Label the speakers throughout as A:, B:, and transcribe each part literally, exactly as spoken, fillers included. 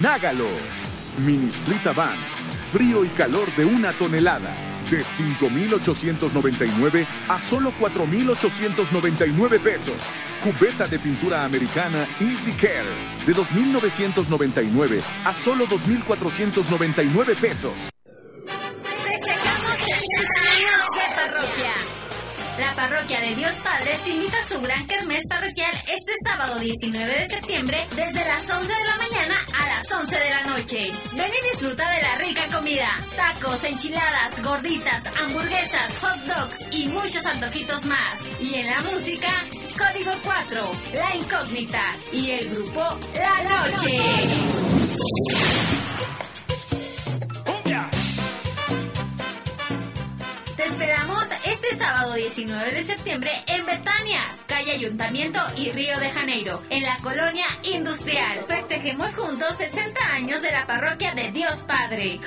A: hágalo. Mini Split Avant, frío y calor de una tonelada, de cinco mil ochocientos noventa y nueve a solo cuatro mil ochocientos noventa y nueve pesos. Cubeta de pintura americana Easy Care, de dos mil novecientos noventa y nueve a solo dos mil cuatrocientos noventa y nueve pesos.
B: Festejamos sesenta años de parroquia. La Parroquia de Dios Padre te invita a su gran kermés parroquial este sábado diecinueve de septiembre desde las once de la mañana a las once de la noche. Ven y disfruta de la rica comida, tacos, enchiladas, gorditas, hamburguesas, hot dogs y muchos antojitos más. Y en la música, Código cuatro, La Incógnita y el grupo La Noche. Te esperamos este sábado diecinueve de septiembre en Betania, calle Ayuntamiento y Río de Janeiro, en la colonia industrial. Festejemos juntos sesenta años de la Parroquia de Dios Padre.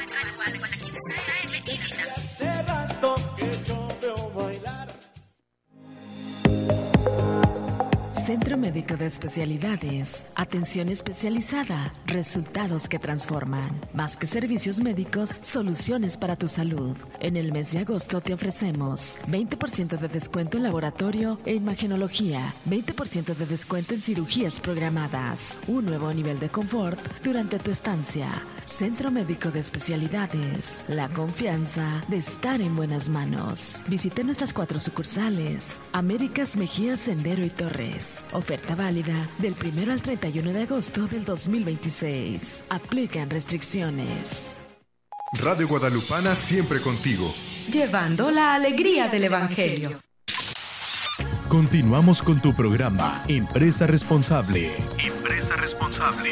C: Centro Médico de Especialidades. Atención especializada. Resultados que transforman. Más que servicios médicos, soluciones para tu salud. En el mes de agosto te ofrecemos veinte por ciento de descuento en laboratorio e imagenología, veinte por ciento de descuento en cirugías programadas, un nuevo nivel de confort durante tu estancia. Centro Médico de Especialidades. La confianza de estar en buenas manos. Visite nuestras cuatro sucursales. Américas, Mejía, Sendero y Torres. Oferta válida del primero al treinta y uno de agosto del dos mil veintiséis. Aplican restricciones.
D: Radio Guadalupana siempre contigo.
E: Llevando la alegría del Evangelio.
F: Continuamos con tu programa Empresa Responsable. Empresa Responsable.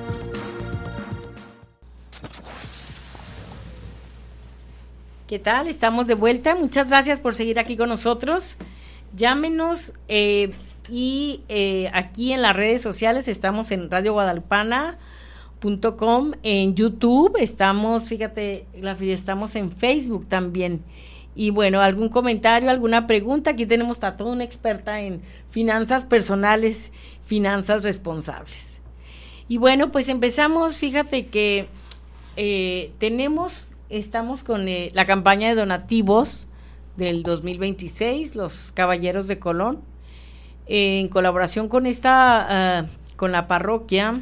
G: ¿Qué tal? Estamos de vuelta. Muchas gracias por seguir aquí con nosotros. Llámenos eh, y eh, aquí en las redes sociales estamos en radio guadalupana punto com, en YouTube estamos, fíjate, estamos en Facebook también. Y bueno, algún comentario, alguna pregunta, aquí tenemos a toda una experta en finanzas personales, finanzas responsables. Y bueno, pues empezamos, fíjate que eh, tenemos, estamos con eh, la campaña de donativos del dos mil veintiséis, los Caballeros de Colón, eh, en colaboración con esta, uh, con la parroquia.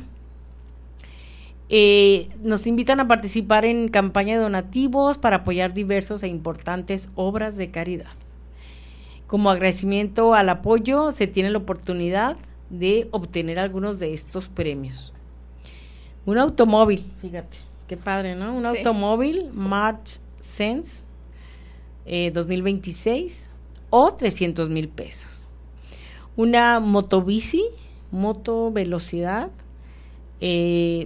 G: Eh, nos invitan a participar en campaña de donativos para apoyar diversas e importantes obras de caridad. Como agradecimiento al apoyo, se tiene la oportunidad de obtener algunos de estos premios. Un automóvil, fíjate, qué padre, ¿no? Un sí. automóvil March Sense eh, dos mil veintiséis o trescientos mil pesos. Una motobici, moto velocidad, eh,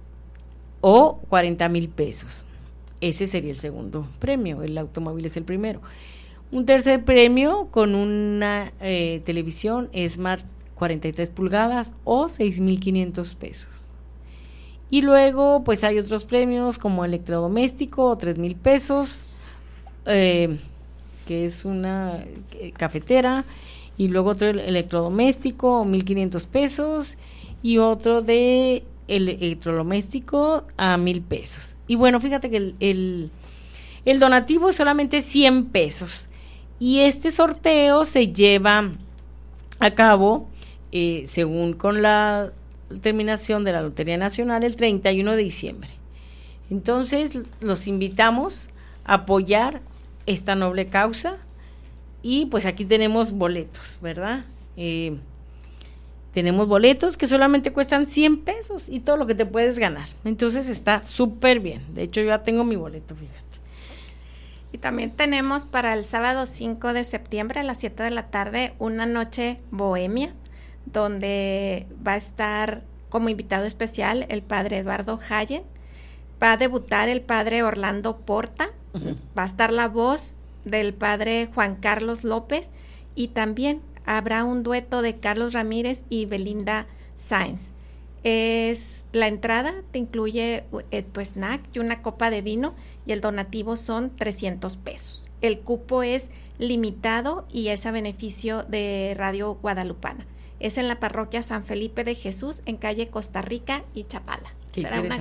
G: o cuarenta mil pesos. Ese sería el segundo premio, el automóvil es el primero. Un tercer premio con una eh, televisión Smart cuarenta y tres pulgadas o seis mil quinientos pesos. Y luego pues hay otros premios como electrodoméstico o tres mil pesos, eh, que es una eh, cafetera, y luego otro electrodoméstico mil quinientos pesos y otro de el electrodoméstico a mil pesos. Y bueno, fíjate que el, el, el donativo es solamente cien pesos y este sorteo se lleva a cabo eh, según con la terminación de la Lotería Nacional el treinta y uno de diciembre. Entonces los invitamos a apoyar esta noble causa y pues aquí tenemos boletos, ¿verdad? Eh, Tenemos boletos que solamente cuestan cien pesos y todo lo que te puedes ganar. Entonces está súper bien. De hecho, yo ya tengo mi boleto, fíjate.
H: Y también tenemos para el sábado cinco de septiembre a las siete de la tarde una noche bohemia, donde va a estar como invitado especial el padre Eduardo Hayen. Va a debutar el padre Orlando Porta. Uh-huh. Va a estar la voz del padre Juan Carlos López y también habrá un dueto de Carlos Ramírez y Belinda Sáenz. Es la entrada, te incluye eh, tu snack y una copa de vino y el donativo son trescientos pesos. El cupo es limitado y es a beneficio de Radio Guadalupana. Es en la parroquia San Felipe de Jesús en calle Costa Rica y Chapala.
G: Qué Será una